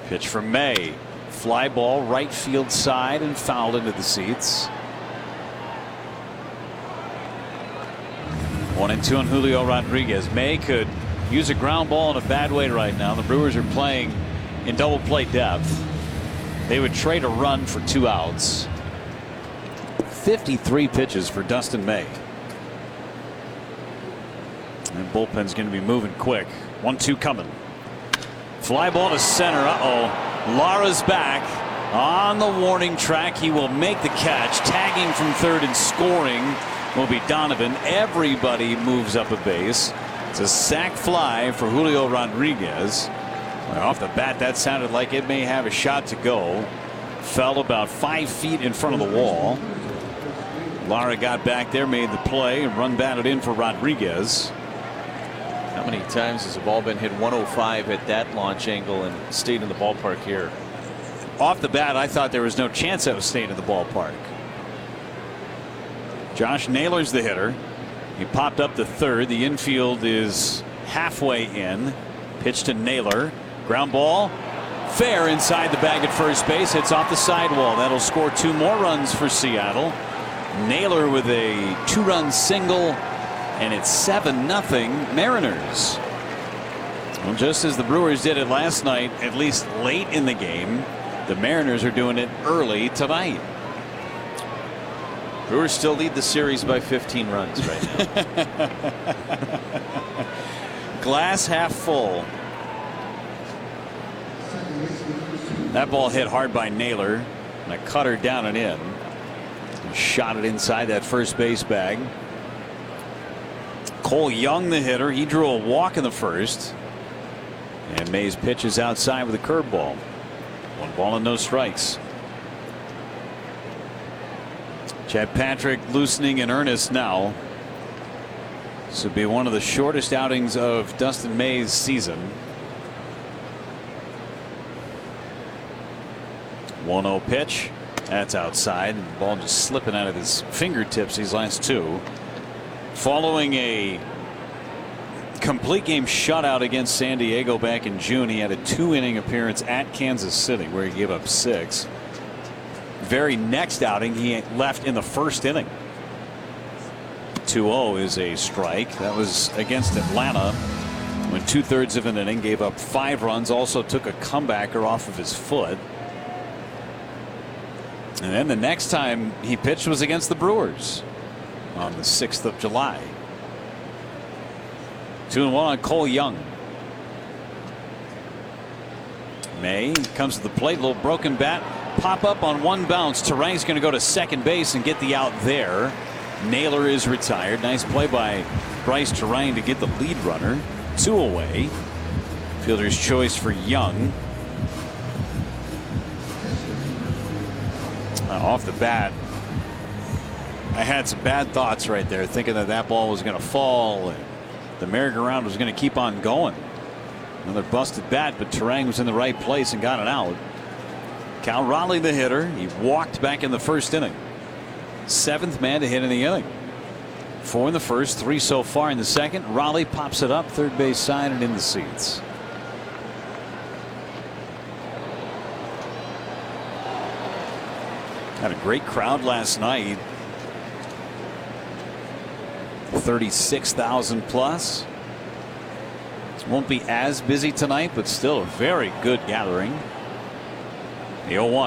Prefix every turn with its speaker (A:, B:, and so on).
A: Pitch from May. Fly ball right field side and fouled into the seats. 1-2 on Julio Rodriguez. May could use a ground ball in a bad way right now. The Brewers are playing in double play depth. They would trade a run for 2 outs. 53 pitches for Dustin May. And bullpen's going to be moving quick. 1-2 coming. Fly ball to center. Lara's back on the warning track. He will make the catch. Tagging from third and scoring will be Donovan. Everybody moves up a base. It's a sac fly for Julio Rodriguez. Off the bat, that sounded like it may have a shot to go. Fell about 5 feet in front of the wall. Lara got back there, made the play, and run batted in for Rodriguez.
B: How many times has the ball been hit 105 at that launch angle and stayed in the ballpark here?
A: Off the bat, I thought there was no chance that was staying in the ballpark. Josh Naylor's the hitter. He popped up to third. The infield is halfway in. Pitch to Naylor. Ground ball. Fair inside the bag at first base. Hits off the sidewall. That'll score 2 more runs for Seattle. Naylor with a 2-run single. And it's 7-0 Mariners. Well, just as the Brewers did it last night, at least late in the game, the Mariners are doing it early tonight.
B: Brewers still lead the series by 15 runs right now.
A: Glass half full. That ball hit hard by Naylor. And a cutter down and in. Shot it inside that first base bag. Cole Young, the hitter, he drew a walk in the first. And May's pitch is outside with a curveball. 1 ball and no strikes. Chad Patrick loosening in earnest now. This would be one of the shortest outings of Dustin May's season. 1-0 pitch. That's outside. The ball just slipping out of his fingertips these last 2. Following a complete game shutout against San Diego back in June, he had a 2-inning appearance at Kansas City where he gave up 6. Very next outing, he left in the first inning. 2-0 is a strike. That was against Atlanta when 2/3 of an inning, gave up 5 runs, also took a comebacker off of his foot. And then the next time he pitched was against the Brewers on the 6th of July. 2-1 on Cole Young. May comes to the plate, little broken bat, pop up on 1 bounce. Terang's going to go to second base and get the out there. Naylor is retired. Nice play by Bryce Terang to get the lead runner. 2 away. Fielder's choice for Young. Off the bat, I had some bad thoughts right there, thinking that that ball was going to fall and the merry-go-round was going to keep on going. Another busted bat, but Terang was in the right place and got it out. Cal Raleigh, the hitter, he walked back in the first inning. 7th man to hit in the inning. 4 in the first, 3 so far in the second. Raleigh pops it up third base side and in the seats. Had a great crowd last night. 36,000 plus. Won't be as busy tonight, but still a very good gathering. The 0-1.